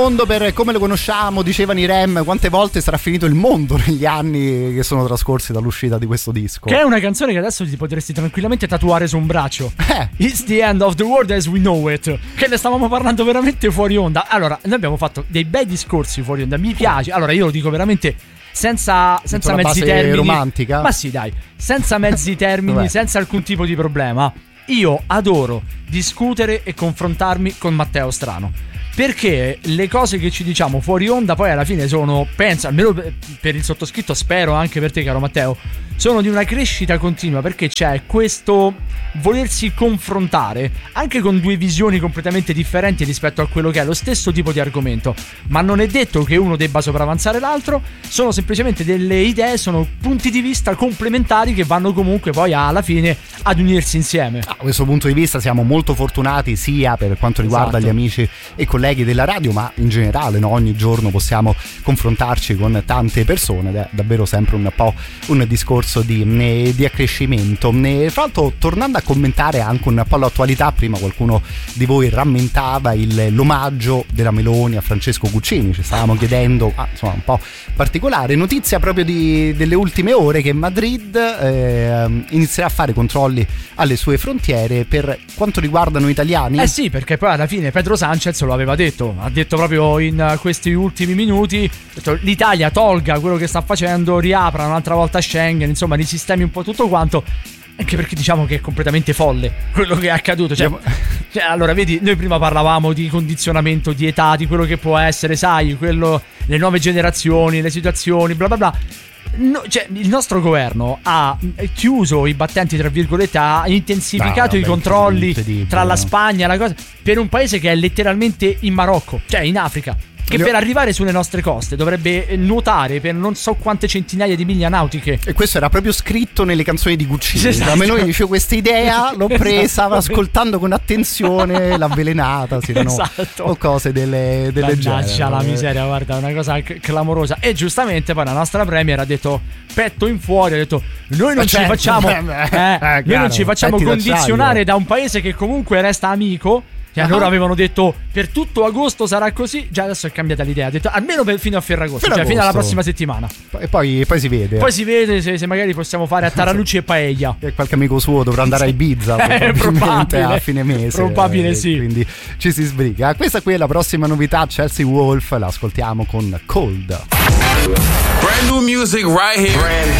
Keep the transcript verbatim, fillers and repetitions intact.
mondo per come lo conosciamo, dicevano i Rem. Quante volte sarà finito il mondo negli anni che sono trascorsi dall'uscita di questo disco? Che è una canzone che adesso ti potresti tranquillamente tatuare su un braccio. eh. It's the end of the world as we know it. Che ne stavamo parlando veramente fuori onda. Allora, noi abbiamo fatto dei bei discorsi fuori onda. Mi piace. Allora, io lo dico veramente senza, senza mezzi termini. Romantica? Ma sì, dai, senza mezzi termini, senza alcun tipo di problema. Io adoro discutere e confrontarmi con Matteo Strano, perché le cose che ci diciamo fuori onda poi alla fine sono, penso, almeno per il sottoscritto, spero anche per te caro Matteo, sono di una crescita continua, perché c'è questo volersi confrontare anche con due visioni completamente differenti rispetto a quello che è lo stesso tipo di argomento, ma non è detto che uno debba sopravanzare l'altro, sono semplicemente delle idee, sono punti di vista complementari che vanno comunque poi alla fine ad unirsi insieme. Da questo punto di vista siamo molto fortunati, sia per quanto riguarda esatto. gli amici e colleghi della radio, ma in generale, no? Ogni giorno possiamo confrontarci con tante persone ed è davvero sempre un po' un discorso di, di accrescimento. Fra l'altro, tornando a commentare anche un po' l'attualità, prima qualcuno di voi rammentava il, l'omaggio della Meloni a Francesco Guccini, ci stavamo chiedendo, ah, insomma un po' particolare, notizia proprio di, delle ultime ore che Madrid eh, inizierà a fare controlli alle sue frontiere per quanto riguardano italiani. Eh sì, perché poi alla fine Pedro Sanchez lo aveva detto, ha detto proprio in questi ultimi minuti, detto, l'Italia tolga quello che sta facendo, riapra un'altra volta Schengen, insomma risistemi un po' tutto quanto, anche perché diciamo che è completamente folle quello che è accaduto, cioè, cioè allora vedi, noi prima parlavamo di condizionamento di età, di quello che può essere, sai, quello, le nuove generazioni, le situazioni, bla bla bla. No, cioè, il nostro governo ha chiuso i battenti, tra virgolette, ha intensificato no, i controlli tra la Spagna e la cosa, per un paese che è letteralmente in Marocco, cioè in Africa, che per arrivare sulle nostre coste dovrebbe nuotare per non so quante centinaia di miglia nautiche. E questo era proprio scritto nelle canzoni di Guccini. Esatto. A me lui dice questa idea, l'ho presa, esatto. ascoltando con attenzione, l'ha avvelenata, sì, esatto. o cose delle, delle genere. Mannaggia la miseria, guarda, una cosa c- clamorosa. E giustamente poi la nostra premier ha detto petto in fuori, ha detto noi non certo. ci facciamo eh, eh, noi non ci facciamo condizionare da un paese che comunque resta amico. Cioè, loro avevano detto per tutto agosto sarà così, già adesso è cambiata l'idea, ha detto almeno per, fino a Ferragosto, fino cioè agosto. Fino alla prossima settimana. E poi, poi si vede. Poi si vede se, se magari possiamo fare a Taralucci e paella. E qualche amico suo dovrà andare a Ibiza eh, probabilmente a fine mese. Probabile eh, sì. Quindi ci si sbriga. Questa qui è la prossima novità, Chelsea Wolf, la ascoltiamo con Cold. Brand new music right here. Brand